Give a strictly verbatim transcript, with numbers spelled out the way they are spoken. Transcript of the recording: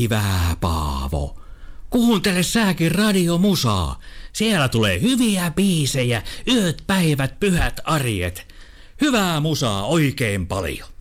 Hyvää Paavo. Kuuntele säkin radiomusaa. Siellä tulee hyviä biisejä, yöt, päivät, pyhät arjet. Hyvää musaa oikein paljon.